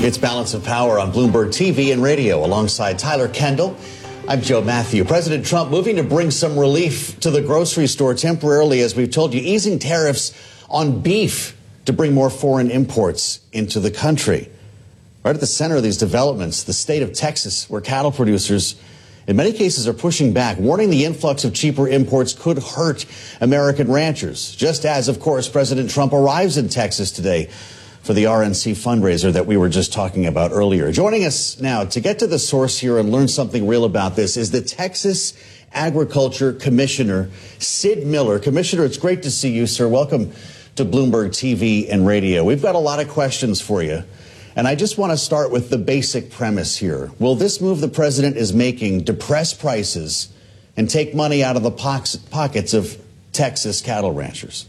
It's Balance of Power on Bloomberg TV and radio alongside Tyler Kendall. I'm Joe Matthew. President Trump moving to bring some relief to the grocery store temporarily, as we've told you, easing tariffs on beef to bring more foreign imports into the country. Right at the center of these developments, the state of Texas, where cattle producers in many cases are pushing back, warning the influx of cheaper imports could hurt American ranchers, just as, of course, President Trump arrives in Texas today for the RNC fundraiser that we were just talking about earlier. Joining us now to get to the source here and learn something real about this is the Texas Agriculture Commissioner, Sid Miller. Commissioner, it's great to see you, sir. Welcome to Bloomberg TV and radio. We've got a lot of questions for you, and I just want to start with the basic premise here. Will this move the president is making depress prices and take money out of the pockets of Texas cattle ranchers?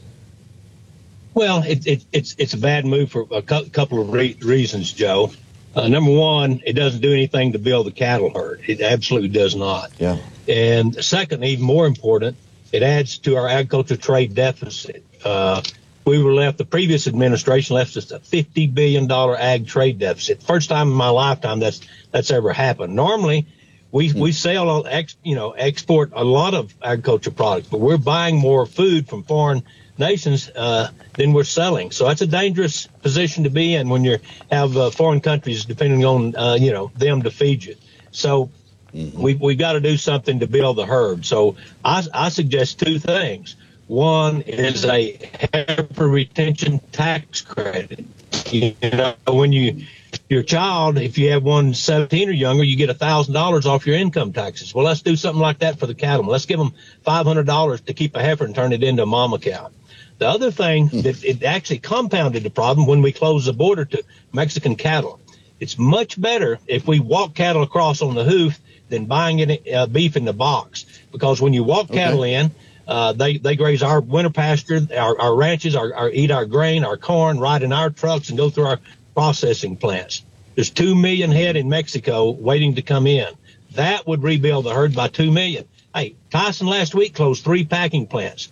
Well, it's a bad move for a couple of reasons, Joe. Number one, it doesn't do anything to build the cattle herd. It absolutely does not. Yeah. And second, even more important, it adds to our agriculture trade deficit. The previous administration left us a $50 billion ag trade deficit. First time in my lifetime that's ever happened. Normally, we sell, export a lot of agriculture products, but we're buying more food from foreign nations than we're selling. So that's a dangerous position to be in when you have foreign countries depending on them to feed you. So we've got to do something to build the herd. So I suggest two things. One is a heifer retention tax credit. When your child, if you have one 17 or younger, you get $1,000 off your income taxes. Well, let's do something like that for the cattlemen. Let's give them $500 to keep a heifer and turn it into a mama cow. The other thing that it actually compounded the problem when we closed the border to Mexican cattle. It's much better if we walk cattle across on the hoof than buying beef in the box, because when you walk cattle in, they graze our winter pasture, our ranches, eat our grain, our corn, ride in our trucks and go through our processing plants. There's 2 million head in Mexico waiting to come in. That would rebuild the herd by 2 million. Hey, Tyson last week closed 3 packing plants.